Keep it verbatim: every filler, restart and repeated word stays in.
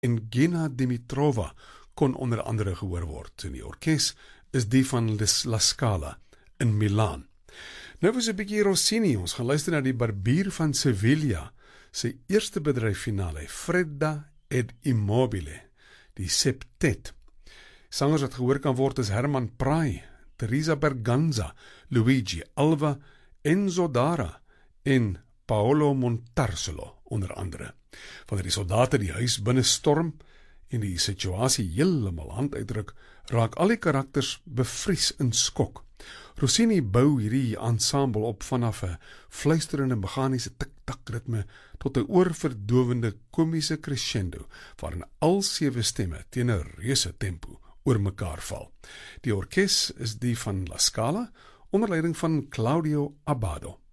en Gena Dimitrova kon onder andere gehoor word. En die orkes is die van La Scala in Milaan. Nou was 'n bietjie Rossini, ons gaan luister na die Barbier van Sevilla, sy eerste bedryffinale, Fredda ed Immobile, die septet. Sangers wat gehoor kan word is Herman Prai, Teresa Berganza, Luigi Alva, Enzo Dara en Paolo Montarsolo, onder andere. Wanneer die soldate die huis binne storm en die situasie heeltemal hand uitdruk, raak al die karakters bevries in skok. Rossini bou hierdie ensemble op vanaf 'n fluisterende meganiese tik-tak ritme tot 'n oorverdowende komiese crescendo, waarin al sewe stemme teen 'n reuse tempo oor mekaar val. Die orkes is die van La Scala, onder leiding van Claudio Abbado.